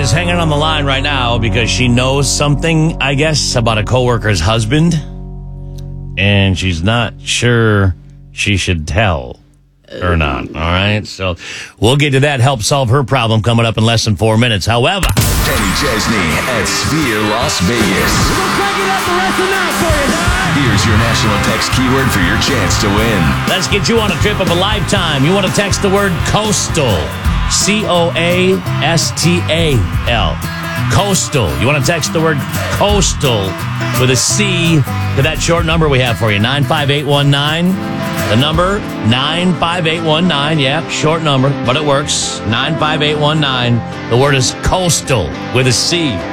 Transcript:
is hanging on the line right now because she knows something, I guess, about a coworker's husband, and she's not sure she should tell or not. All right, so we'll get to that, help solve her problem coming up in less than 4 minutes. However, Kenny Chesney at Sphere Las Vegas. We'll crank it up the rest of the night for you, Dad. Here's your national text keyword for your chance to win. let's get you on a trip of a lifetime. You want to text the word coastal, Coastal. Coastal. You want to text the word coastal with a C to that short number we have for you, 95819. The number, 95819. Yeah, short number, but it works. 95819. The word is coastal with a C.